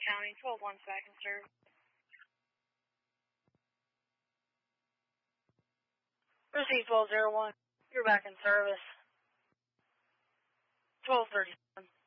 County, 12-1 back in service. Receive 1201. You're back in service. 1237.